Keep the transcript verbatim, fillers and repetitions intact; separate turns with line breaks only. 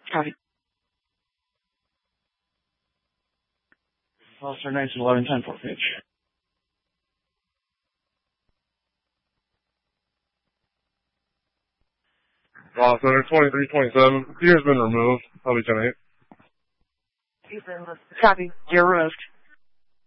Copy.
Officer nineteen eleven ten four page.
Officer twenty-three twenty-seven. Gear's been removed. I'll be ten eight.
Copy. Gear removed.